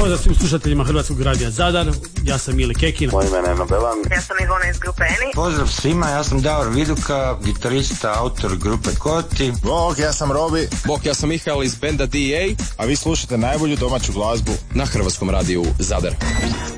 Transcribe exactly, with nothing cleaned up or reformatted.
pozdrav svim slušateljima Hrvatskog radija Zadar, ja sam Mile Kekin. Moje ime je Neno Belan. Ja sam Ivona iz grupe Eni. Pozdrav svima, ja sam Davor Viduka, gitarista, autor grupe Koti. Bog, ja sam Robi. Bog, ja sam Mihael iz benda D A. A vi slušate najbolju domaću glazbu na Hrvatskom radiju Zadar.